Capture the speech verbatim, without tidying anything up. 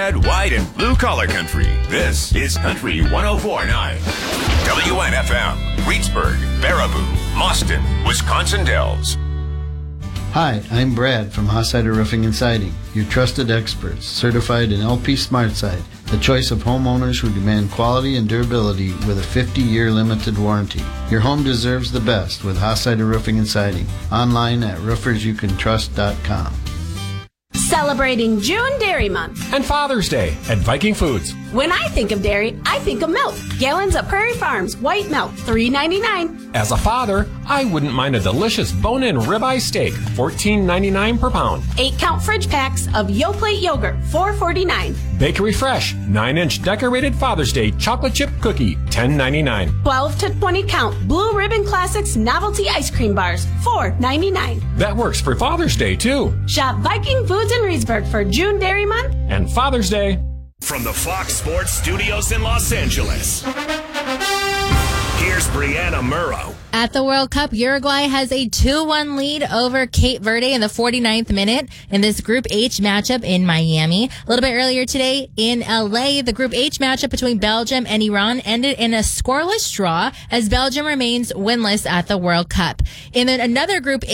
red, white, and blue collar country. This is Country one oh four point nine. W N F M, Reedsburg, Baraboo, Mauston, Wisconsin Dells. Hi, I'm Brad from Hossider Roofing and Siding, your trusted experts, certified in L P SmartSide, the choice of homeowners who demand quality and durability with a fifty-year limited warranty. Your home deserves the best with Hossider Roofing and Siding. Online at roofers you can trust dot com. Celebrating June Dairy Month. And Father's Day at Viking Foods. When I think of dairy, I think of milk. Gallons of Prairie Farms white milk, three ninety-nine. As a father, I wouldn't mind a delicious bone-in ribeye steak, fourteen ninety-nine per pound. Eight count fridge packs of Yoplait yogurt, four forty-nine. Bakery Fresh, nine inch decorated Father's Day chocolate chip cookie, ten ninety-nine. twelve to twenty count Blue Ribbon Classics novelty ice cream bars, four ninety-nine. That works for Father's Day, too. Shop Viking Foods in Reedsburg for June Dairy Month and Father's Day. From the Fox Sports Studios in Los Angeles, here's Brianna Murrow. At the World Cup, Uruguay has a two one lead over Cape Verde in the forty-ninth minute in this Group H matchup in Miami. A little bit earlier today in L A, the Group H matchup between Belgium and Iran ended in a scoreless draw as Belgium remains winless at the World Cup. In another Group